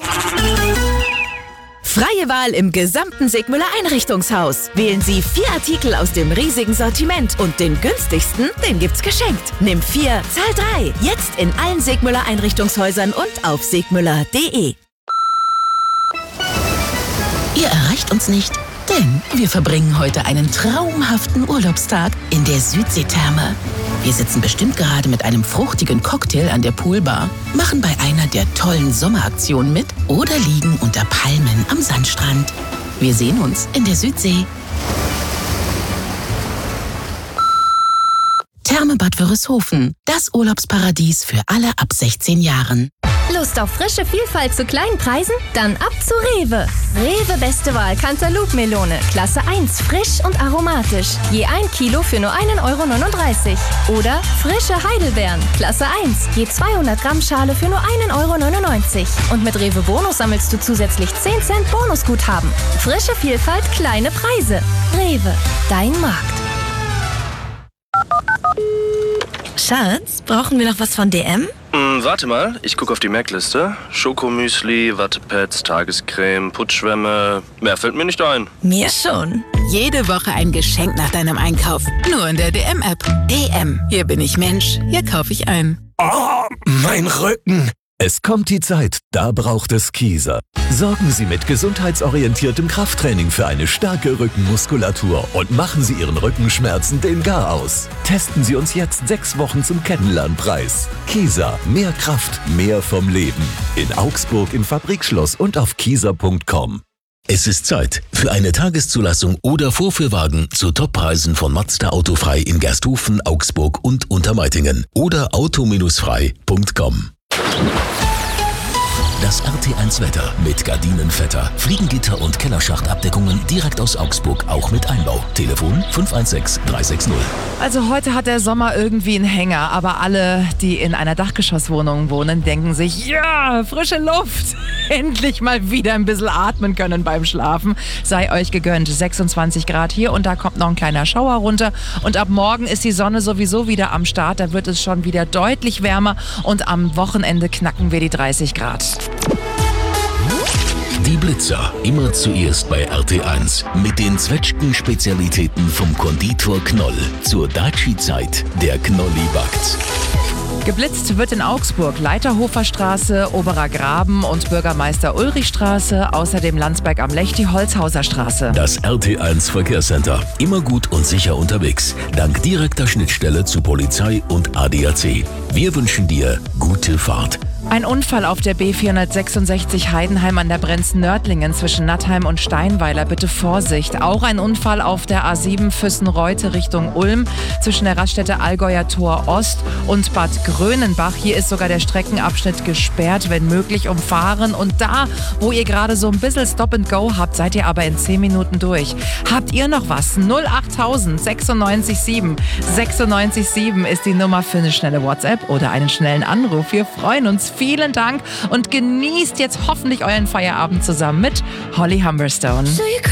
Freie Wahl im gesamten Sigmüller Einrichtungshaus. Wählen Sie 4 Artikel aus dem riesigen Sortiment und den günstigsten, den gibt's geschenkt. Nimm 4, zahl 3. Jetzt in allen Sigmüller Einrichtungshäusern und auf sigmüller.de. Ihr erreicht uns nicht, denn wir verbringen heute einen traumhaften Urlaubstag in der Südseetherme. Wir sitzen bestimmt gerade mit einem fruchtigen Cocktail an der Poolbar, machen bei einer der tollen Sommeraktionen mit oder liegen unter Palmen am Sandstrand. Wir sehen uns in der Südsee. Therme Bad Wörishofen, das Urlaubsparadies für alle ab 16 Jahren. Lust auf frische Vielfalt zu kleinen Preisen? Dann ab zu Rewe. Rewe Beste Wahl Cantaloupe-Melone, Klasse 1, frisch und aromatisch. Je 1 Kilo für nur 1,39 €. Oder frische Heidelbeeren, Klasse 1, je 200 Gramm Schale für nur 1,99 €. Und mit Rewe Bonus sammelst du zusätzlich 10 Cent Bonusguthaben. Frische Vielfalt, kleine Preise. Rewe, dein Markt. Schatz, brauchen wir noch was von DM? Warte mal, ich gucke auf die Merkliste. Schokomüsli, Wattepads, Tagescreme, Putzschwämme. Mehr fällt mir nicht ein. Mir schon. Jede Woche ein Geschenk nach deinem Einkauf. Nur in der DM-App. DM. Hier bin ich Mensch. Hier kaufe ich ein. Oh, mein Rücken. Es kommt die Zeit, da braucht es Kieser. Sorgen Sie mit gesundheitsorientiertem Krafttraining für eine starke Rückenmuskulatur und machen Sie Ihren Rückenschmerzen den Gar aus. Testen Sie uns jetzt 6 Wochen zum Kennenlernpreis. Kieser, mehr Kraft, mehr vom Leben. In Augsburg im Fabrikschloss und auf kieser.com. Es ist Zeit für eine Tageszulassung oder Vorführwagen zu Toppreisen von Mazda Autofrei in Gersthofen, Augsburg und Untermeitingen oder auto-frei.com. Das RT1 Wetter mit Gardinenvetter, Fliegengitter und Kellerschachtabdeckungen direkt aus Augsburg, auch mit Einbau. Telefon 516 360. Also heute hat der Sommer irgendwie einen Hänger, aber alle, die in einer Dachgeschosswohnung wohnen, denken sich, ja, frische Luft. Endlich mal wieder ein bisschen atmen können beim Schlafen. Sei euch gegönnt. 26 Grad hier und da kommt noch ein kleiner Schauer runter. Und ab morgen ist die Sonne sowieso wieder am Start. Da wird es schon wieder deutlich wärmer und am Wochenende knacken wir die 30 Grad. Die Blitzer, immer zuerst bei RT1. Mit den Zwetschgen-Spezialitäten vom Konditor Knoll. Zur Daci-Zeit, der Knolli backt. Geblitzt wird in Augsburg Leiterhofer Straße, Oberer Graben und Bürgermeister Ulrichstraße, außerdem Landsberg am Lech, die Holzhauser Straße. Das RT1 Verkehrscenter. Immer gut und sicher unterwegs. Dank direkter Schnittstelle zu Polizei und ADAC. Wir wünschen dir gute Fahrt. Ein Unfall auf der B466 Heidenheim an der Brenz-Nördlingen zwischen Nattheim und Steinweiler. Bitte Vorsicht. Auch ein Unfall auf der A7 Füssen-Reute Richtung Ulm zwischen der Raststätte Allgäuer Tor Ost und Bad Grönenbach. Hier ist sogar der Streckenabschnitt gesperrt, wenn möglich umfahren. Und da, wo ihr gerade so ein bisschen Stop and Go habt, seid ihr aber in 10 Minuten durch. Habt ihr noch was? 08000 96 7. 96 7 ist die Nummer für eine schnelle WhatsApp oder einen schnellen Anruf. Wir freuen uns. Vielen Dank und genießt jetzt hoffentlich euren Feierabend zusammen mit Holly Humberstone.